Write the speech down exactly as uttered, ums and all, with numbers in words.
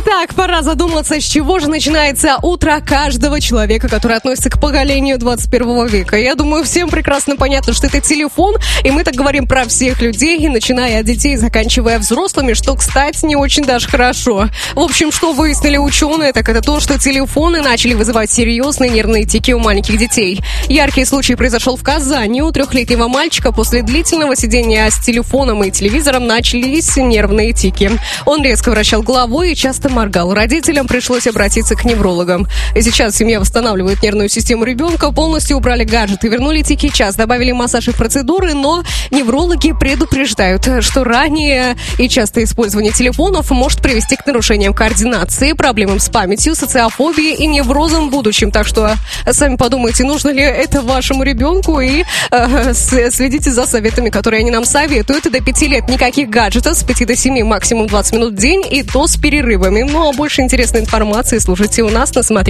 Итак, пора задуматься, с чего же начинается утро каждого человека, который относится к поколению двадцать первого века. Я думаю, всем прекрасно понятно, что это телефон, и мы так говорим про всех людей, и начиная от детей, заканчивая взрослыми, что, кстати, не очень даже хорошо. В общем, что выяснили ученые, так это то, что телефоны начали вызывать серьезные нервные тики у маленьких детей. Яркий случай произошел в Казани. У трехлетнего мальчика после длительного сидения с телефоном и телевизором начались нервные тики. Он резко вращал головой и часто моргал. Родителям пришлось обратиться к неврологам. И сейчас семья восстанавливает нервную систему ребенка, полностью убрали гаджеты, вернули тихий час, добавили массаж и процедуры, но неврологи предупреждают, что ранее и частое использование телефонов может привести к нарушениям координации, проблемам с памятью, социофобией и неврозом в будущем. Так что сами подумайте, нужно ли это вашему ребенку, и э, следите за советами, которые они нам советуют. До пяти лет никаких гаджетов, с пяти до семи максимум двадцать минут в день, и то с перерывами. Ну а больше интересной информации слушайте у нас на Смотри.